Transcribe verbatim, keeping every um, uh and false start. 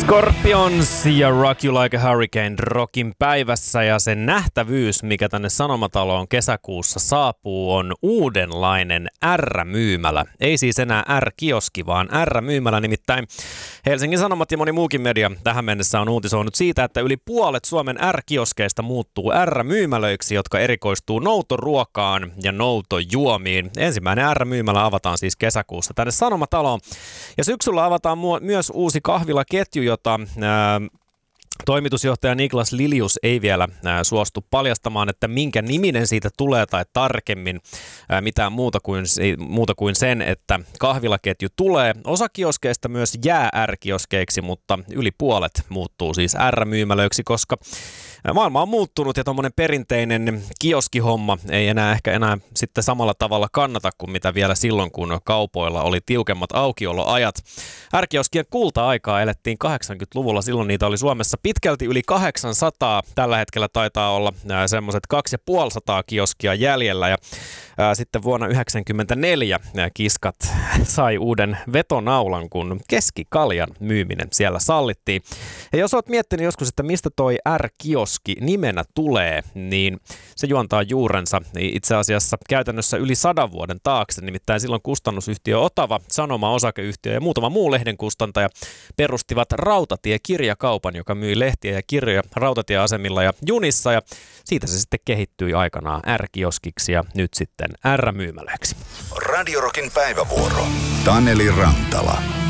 Scorpions ja Rock You Like a Hurricane rockin päivässä, ja sen nähtävyys, mikä tänne Sanomataloon kesäkuussa saapuu, on uudenlainen R-myymälä. Ei siis enää R-kioski, vaan R-myymälä, nimittäin Helsingin Sanomat ja moni muukin media tähän mennessä on uutisoinut siitä, että yli puolet Suomen R-kioskeista muuttuu R-myymälöiksi, jotka erikoistuu noutoruokaan ja noutojuomiin. Ensimmäinen R-myymälä avataan siis kesäkuussa tänne Sanomataloon, ja syksyllä avataan mu- myös uusi kahvilaketju, jota ää, toimitusjohtaja Niklas Lilius ei vielä ää, suostu paljastamaan, että minkä niminen siitä tulee tai tarkemmin ää, mitään muuta kuin, muuta kuin sen, että kahvilaketju tulee. Osa kioskeista myös jää R-kioskeiksi, mutta yli puolet muuttuu siis R-myymälöiksi, koska maailma on muuttunut ja tuommoinen perinteinen kioskihomma ei enää ehkä enää sitten samalla tavalla kannata kuin mitä vielä silloin, kun kaupoilla oli tiukemmat aukioloajat. R-kioskien kulta-aikaa elettiin kahdeksankymmentäluvulla, silloin niitä oli Suomessa pitkälti yli kahdeksansataa. Tällä hetkellä taitaa olla semmoiset kaksisataaviisikymmentä kioskia jäljellä, ja ää, sitten vuonna yhdeksänkymmentäneljä Kiskat sai uuden vetonaulan, kun keskikaljan myyminen siellä sallittiin. Ja jos olet miettinyt joskus, että mistä toi R-kioski nimenä tulee, niin se juontaa juurensa itse asiassa käytännössä yli sadan vuoden taakse. Nimittäin silloin kustannusyhtiö Otava, Sanoma-osakeyhtiö ja muutama muu lehden kustantaja perustivat rautatiekirjakaupan, joka myi lehtiä ja kirjoja rautatieasemilla ja junissa, ja siitä se sitten kehittyi aikanaan R-kioskiksi ja nyt sitten R-myymälöiksi. Radio Rockin päivävuoro. Taneli Rantala.